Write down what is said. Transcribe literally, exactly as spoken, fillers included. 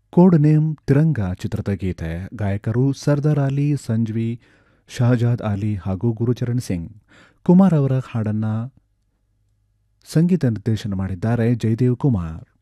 Code name Tiranga ಚಿತ್ರದ ಗೀತೆ. ಗಾಯಕರು ಸರ್ದಾರ್ ಅಲಿ, ಸಂಜ್ವಿ, ಶಹಜಾದ್ ಅಲಿ ಹಾಗೂ ಗುರುಚರಣ್ ಸಿಂಗ್. ಕುಮಾರ್ ಅವರ ಹಾಡನ್ನ ಸಂಗೀತ ನಿರ್ದೇಶನ ಮಾಡಿದ್ದಾರೆ ಜಯದೇವ್ ಕುಮಾರ್.